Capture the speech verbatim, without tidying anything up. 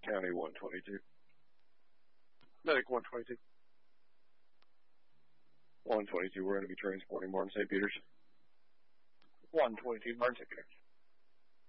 County one twenty-two. Medic one twenty-two. one twenty-two, we're going to be transporting Martin Saint Peter's. one twenty-two, Martin Saint Peter's.